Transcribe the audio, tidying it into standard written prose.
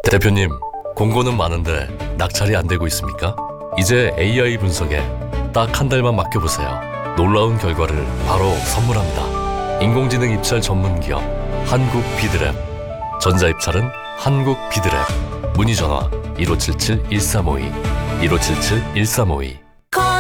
대표님, 공고는 많은데 낙찰이 안 되고 있습니까? 이제 AI 분석에 딱 한 달만 맡겨보세요. 놀라운 결과를 바로 선물합니다. 인공지능 입찰 전문 기업 한국비드랩. 전자입찰은 한국비드랩. 문의전화 1577-1352 1577-1352